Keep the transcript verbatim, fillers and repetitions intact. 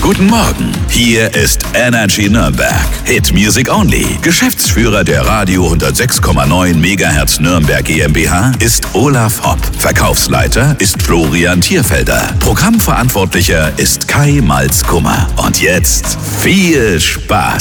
Guten Morgen, hier ist Energy Nürnberg. Hit Music Only. Geschäftsführer der Radio hundertsechs Komma neun Megahertz Nürnberg GmbH ist Olaf Hopp. Verkaufsleiter ist Florian Thierfelder. Programmverantwortlicher ist Kai Malzkummer. Und jetzt viel Spaß.